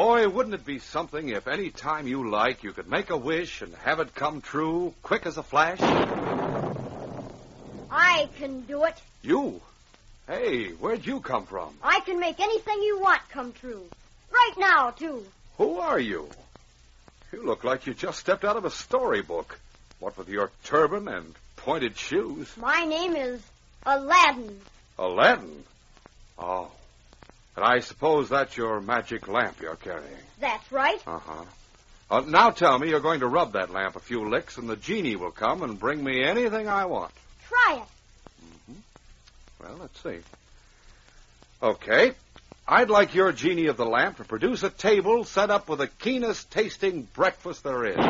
Boy, wouldn't it be something if any time you like you could make a wish and have it come true, quick as a flash? I can do it. You? Hey, where'd you come from? I can make anything you want come true. Right now, too. Who are you? You look like you just stepped out of a storybook. What with your turban and pointed shoes. My name is Aladdin. Aladdin? Oh. And I suppose that's your magic lamp you're carrying. That's right. Uh-huh. Now tell me you're going to rub that lamp a few licks and the genie will come and bring me anything I want. Try it. Mm-hmm. Well, let's see. Okay. I'd like your genie of the lamp to produce a table set up with the keenest tasting breakfast there is.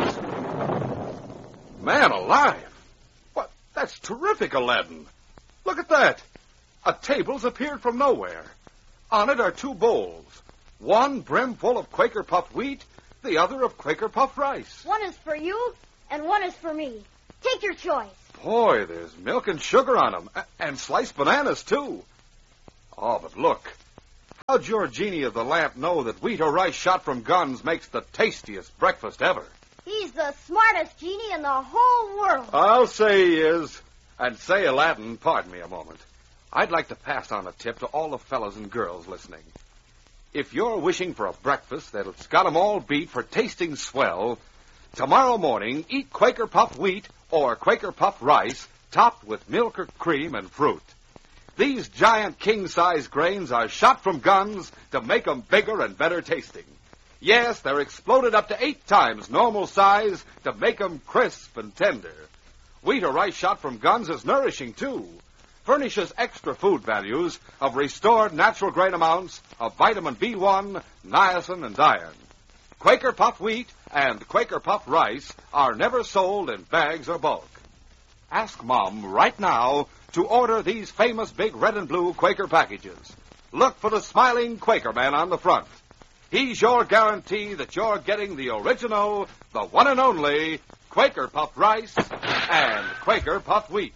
Man alive! What? That's terrific, Aladdin. Look at that. A table's appeared from nowhere. On it are two bowls. One brimful of Quaker puffed wheat, the other of Quaker puffed rice. One is for you, and one is for me. Take your choice. Boy, there's milk and sugar on them, and sliced bananas, too. Oh, but look. How'd your genie of the lamp know that wheat or rice shot from guns makes the tastiest breakfast ever? He's the smartest genie in the whole world. I'll say he is. And say, Aladdin, pardon me a moment. I'd like to pass on a tip to all the fellas and girls listening. If you're wishing for a breakfast that's got 'em all beat for tasting swell, tomorrow morning eat Quaker puffed wheat or Quaker puffed rice topped with milk or cream and fruit. These giant king-size grains are shot from guns to make 'em bigger and better tasting. Yes, they're exploded up to 8 times normal size to make 'em crisp and tender. Wheat or rice shot from guns is nourishing, too. Furnishes extra food values of restored natural grain amounts of vitamin B1, niacin, and iron. Quaker puffed wheat and Quaker puffed rice are never sold in bags or bulk. Ask Mom right now to order these famous big red and blue Quaker packages. Look for the smiling Quaker man on the front. He's your guarantee that you're getting the original, the one and only Quaker puffed rice and Quaker puffed wheat.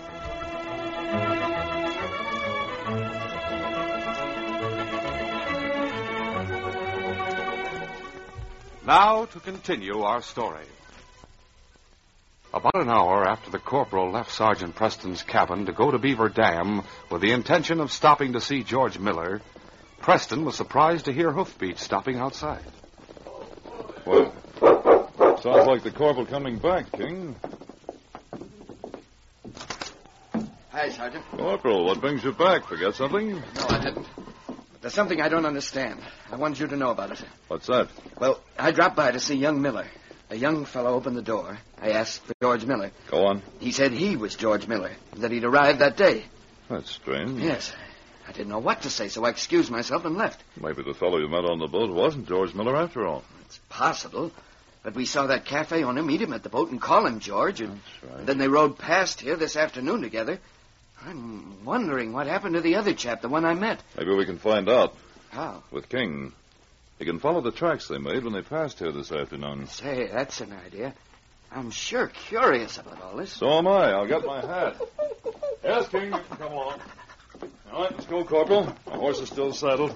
Now to continue our story. About an hour after the corporal left Sergeant Preston's cabin to go to Beaver Dam with the intention of stopping to see George Miller, Preston was surprised to hear hoofbeats stopping outside. Well, sounds like the corporal coming back, King. Hi, Sergeant. Corporal, what brings you back? Forget something? No, I didn't. There's something I don't understand. I wanted you to know about it. What's that? Well, I dropped by to see young Miller. A young fellow opened the door. I asked for George Miller. Go on. He said he was George Miller, that he'd arrived that day. That's strange. Yes. I didn't know what to say, so I excused myself and left. Maybe the fellow you met on the boat wasn't George Miller after all. It's possible. But we saw that cafe owner meet him at the boat and call him George. And That's right. then they rode past here this afternoon together. I'm wondering what happened to the other chap, the one I met. Maybe we can find out. How? With King. He can follow the tracks they made when they passed here this afternoon. Say, that's an idea. I'm sure curious about all this. So am I. I'll get my hat. Yes, King, you can come along. All right, let's go, Corporal. My horse is still saddled.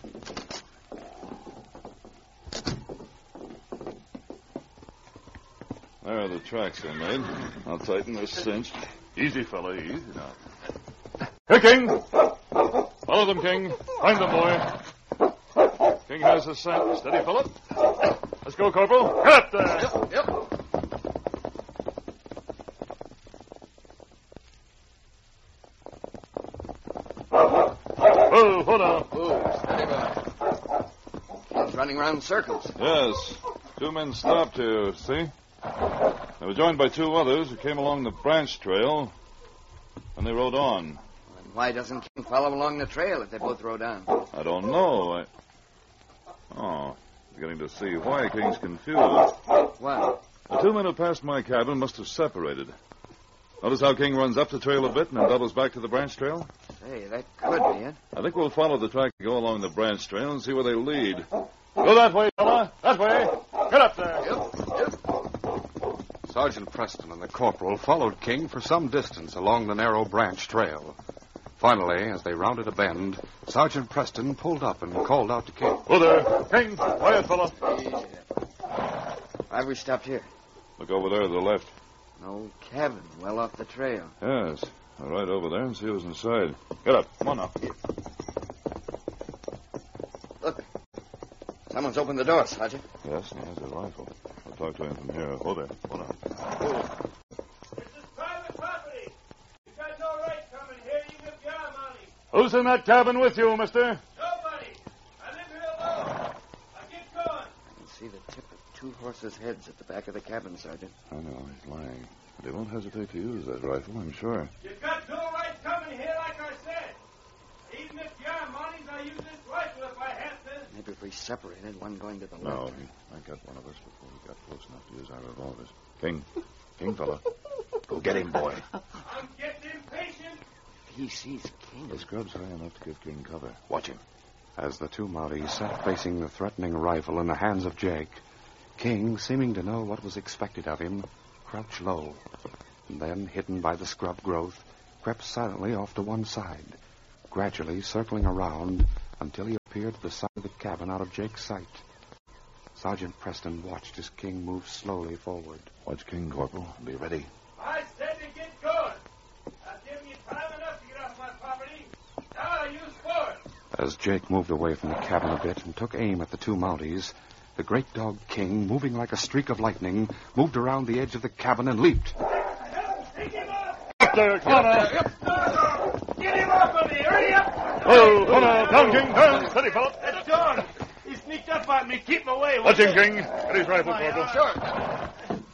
There are the tracks they made. I'll tighten this cinch. Easy, fella, easy now. Here, King! Follow them, King. Find them, boy. King has the scent. Steady, fella. Let's go, Corporal. Get up there! Yep. Oh, hold on. Oh, steady, boy. He's running around in circles. Yes. 2 men stopped here, see? They were joined by 2 others who came along the branch trail, and they rode on. And why doesn't King follow along the trail if they both rode on? I don't know. Oh, beginning to see why King's confused. What? The 2 men who passed my cabin must have separated. Notice how King runs up the trail a bit and then doubles back to the branch trail? Say, that could be it. I think we'll follow the track and go along the branch trail and see where they lead. Go that way, fella. That way. Get up there. Yep. Sergeant Preston and the corporal followed King for some distance along the narrow branch trail. Finally, as they rounded a bend, Sergeant Preston pulled up and called out to King. Oh, there. King, quiet, fella. Why have we stopped here? Look over there to the left. An old cabin, well off the trail. Yes. I'll ride over there and see who's inside. Get up. Come on now. Look. Someone's opened the door, Sergeant. Yes, and he has a rifle. I'll talk to him from here. Hold there. Hold on. This is private property. You've got no right coming here, even if you are money. Who's in that cabin with you, mister? Nobody. I live here alone. Now get going. I can see the tip of 2 horses' heads at the back of the cabin, Sergeant. I know, he's lying. But he won't hesitate to use that rifle, I'm sure. You've got no right coming here, like I said. Even if you are money, I use this rifle if I have to. Maybe if we separated, one going to the No, left. he might get one of us before we got close enough to use our revolvers. King, fella. Go get him, boy. I'm getting impatient. If he sees King. The scrub's high enough to give King cover. Watch him. As the two Mounties sat facing the threatening rifle in the hands of Jake, King, seeming to know what was expected of him, crouched low, and then, hidden by the scrub growth, crept silently off to one side, gradually circling around until he appeared at the side of the cabin out of Jake's sight. Sergeant Preston watched as King moved slowly forward. Watch King, Corporal. Be ready. I said to get going. I've given you time enough to get off my property. Now I use force. As Jake moved away from the cabin a bit and took aim at the two Mounties, the great dog King, moving like a streak of lightning, moved around the edge of the cabin and leaped. Take him up. Up there, come on now. Get him off of me. Hurry up. Oh, come on, down, King. Down. Steady, fella. That's John. He sneaked up on me. Keep him away. Watch him, King. Get his rifle, Corporal. Sure.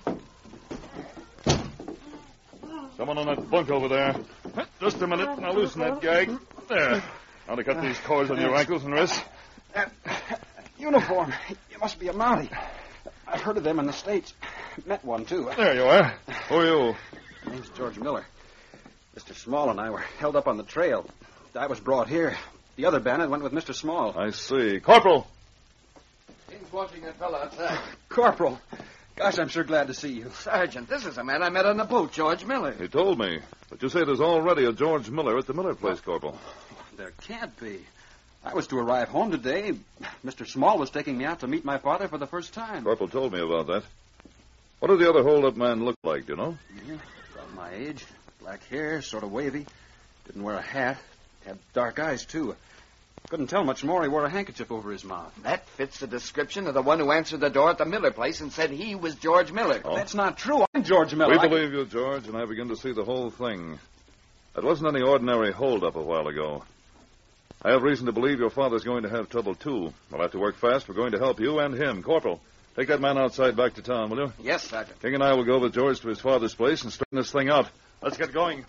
Someone on that bunk over there. Just a minute, and I'll loosen that gag. There. Now to cut these cords on your ankles and wrists. Uniform. You must be a Mountie. I've heard of them in the States. Met one, too. There you are. Who are you? My name's George Miller. Mr. Small and I were held up on the trail. I was brought here. The other bandit went with Mr. Small. I see. Corporal! King's watching that fellow outside. Corporal. Gosh, I'm sure glad to see you. Sergeant, this is a man I met on the boat, George Miller. He told me. But you say there's already a George Miller at the Miller place, Corporal. There can't be. I was to arrive home today. Mr. Small was taking me out to meet my father for the first time. Corporal told me about that. What did the other hold-up man look like, do you know? Yeah, about my age. Black hair, sort of wavy. Didn't wear a hat. Had dark eyes, too. Couldn't tell much more. He wore a handkerchief over his mouth. That fits the description of the one who answered the door at the Miller place and said he was George Miller. Oh. That's not true. I'm George Miller. We believe you, George, and I begin to see the whole thing. That wasn't any ordinary hold-up a while ago. I have reason to believe your father's going to have trouble, too. We'll have to work fast. We're going to help you and him. Corporal, take that man outside back to town, will you? Yes, Sergeant. King and I will go with George to his father's place and straighten this thing out. Let's get going.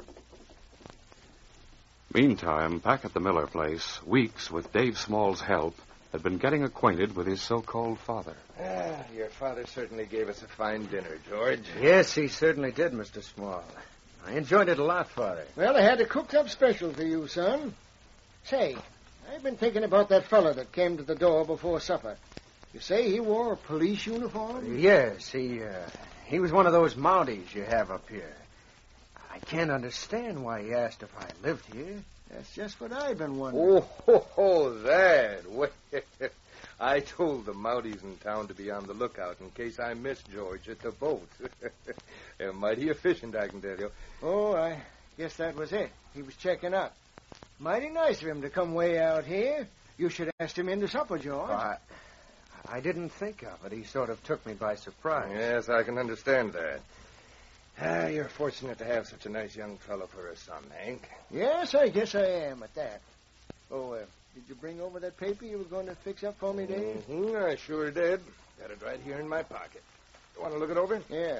Meantime, back at the Miller place, Weeks, with Dave Small's help, had been getting acquainted with his so-called father. Your father certainly gave us a fine dinner, George. Yes, he certainly did, Mr. Small. I enjoyed it a lot, Father. Well, I had it cooked up special for you, son. Say, I've been thinking about that fellow that came to the door before supper. You say he wore a police uniform? Yes, he was one of those Mounties you have up here. I can't understand why he asked if I lived here. That's just what I've been wondering. That. Well, I told the Mounties in town to be on the lookout in case I missed George at the boat. They're mighty efficient, I can tell you. Oh, I guess that was it. He was checking up. Mighty nice of him to come way out here. You should have asked him in to supper, George. I didn't think of it. He sort of took me by surprise. Yes, I can understand that. You're fortunate to have such a nice young fellow for a son, Hank. Yes, I guess I am at that. Oh, did you bring over that paper you were going to fix up for me, Dave? Mm-hmm, I sure did. Got it right here in my pocket. You want to look it over? Yeah.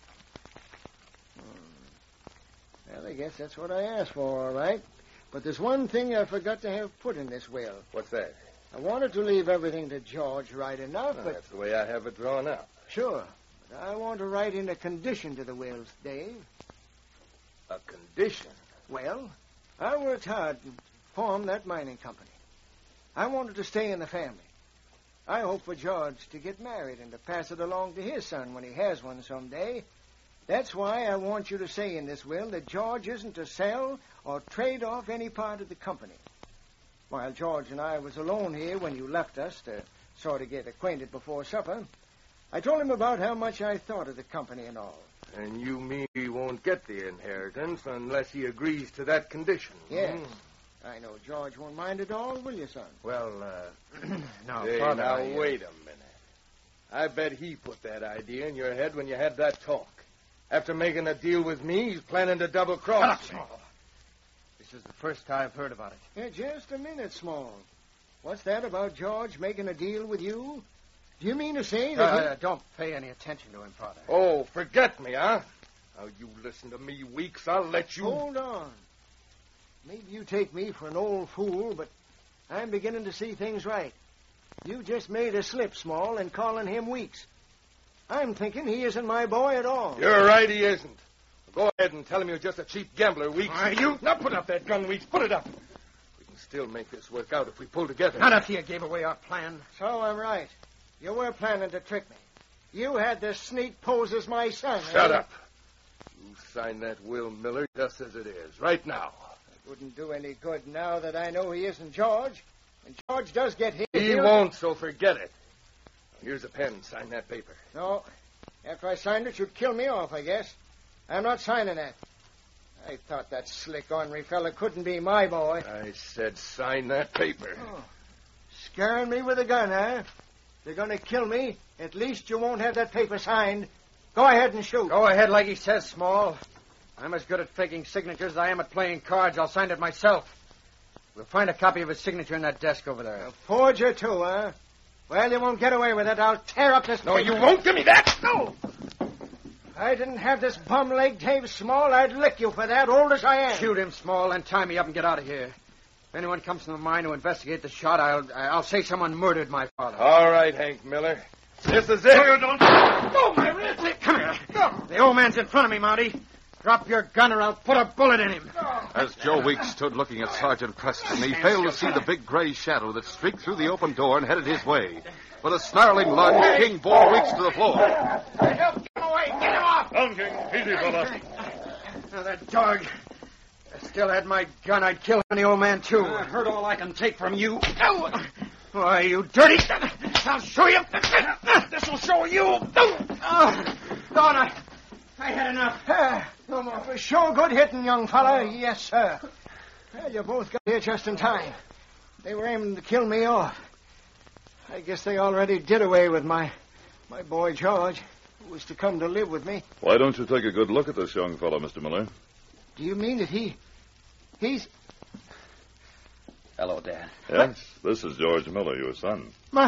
Well, I guess that's what I asked for, all right. But there's one thing I forgot to have put in this will. What's that? I wanted to leave everything to George right enough, but... That's the way I have it drawn up. Sure. But I want to write in a condition to the will, Dave. A condition? Well, I worked hard to form that mining company. I wanted to stay in the family. I hope for George to get married and to pass it along to his son when he has one someday. That's why I want you to say in this will that George isn't to sell or trade off any part of the company. While George and I was alone here when you left us to sort of get acquainted before supper, I told him about how much I thought of the company and all. And you mean he won't get the inheritance unless he agrees to that condition? Yes. I know George won't mind at all, will you, son? Well, No, hey, Father, now, I, wait a minute. I bet he put that idea in your head when you had that talk. After making a deal with me, he's planning to double-cross me. This is the first I've heard about it. Yeah, just a minute, Small. What's that about George making a deal with you? Do you mean to say that... Don't pay any attention to him, Father. Oh, forget me, huh? Now, you listen to me, Weeks. I'll let you... Hold on. Maybe you take me for an old fool, but I'm beginning to see things right. You just made a slip, Small, in calling him Weeks. I'm thinking he isn't my boy at all. You're right, he isn't. Go ahead and tell him you're just a cheap gambler, Weeks. You... Now, put up that gun, Weeks. Put it up. We can still make this work out if we pull together. Not after you gave away our plan. So I'm right. You were planning to trick me. You had this sneak pose as my son. Shut up. You sign that will, Miller, just as it is, right now. It wouldn't do any good now that I know he isn't George. And George does get his... He won't, so forget it. Here's a pen. Sign that paper. No. After I signed it, you'd kill me off, I guess. I'm not signing that. I thought that slick, ornery fella couldn't be my boy. I said sign that paper. Oh. Scaring me with a gun, huh? If you're going to kill me, at least you won't have that paper signed. Go ahead and shoot. Go ahead like he says, Small. I'm as good at faking signatures as I am at playing cards. I'll sign it myself. We'll find a copy of his signature in that desk over there. A forger, too, huh? Well, you won't get away with it. I'll tear up this No, paper. you won't. Give me that. No! If I didn't have this bum-legged Dave Small, I'd lick you for that, old as I am. Shoot him, Small, and tie me up and get out of here. If anyone comes to the mine to investigate the shot, I'll say someone murdered my father. All right, Hank Miller. This is it. No, don't. No, my wrist. Come here. No. The old man's in front of me, Mounty. Drop your gun or I'll put a bullet in him. As Joe Weeks stood looking at Sergeant Preston, he failed to see the big gray shadow that streaked through the open door and headed his way. With a snarling lunge, King bore Weeks to the floor. Help him away. Get him off. Down, King. Easy, fella. Now, that dog. If I still had my gun, I'd kill the old man, too. I've heard all I can take from you. Why, you dirty... I'll show you. This will show you. Oh, Don, I had enough. No more. For sure good hitting, young fella. Yes, sir. Well, you both got here just in time. They were aiming to kill me off. I guess they already did away with my boy George, who was to come to live with me. Why don't you take a good look at this young fellow, Mr. Miller? Do you mean that he's... Hello, Dad. Yes, this is George Miller, your son.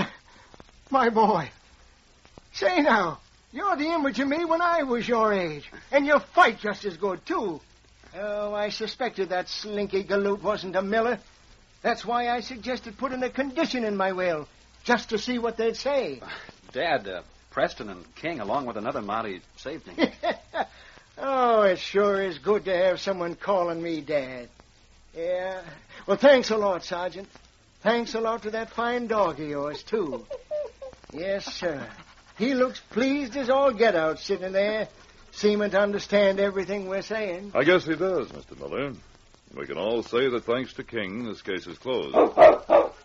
My boy. Say now, you're the image of me when I was your age. And you fight just as good, too. Oh, I suspected that slinky galoot wasn't a Miller. That's why I suggested putting a condition in my will, just to see what they'd say. Dad, Preston and King, along with another Mountie, saved me. Oh, it sure is good to have someone calling me Dad. Yeah. Well, thanks a lot, Sergeant. Thanks a lot to that fine dog of yours, too. Yes, sir. He looks pleased as all get out sitting there, seeming to understand everything we're saying. I guess he does, Mr. Miller. We can all say that thanks to King, this case is closed.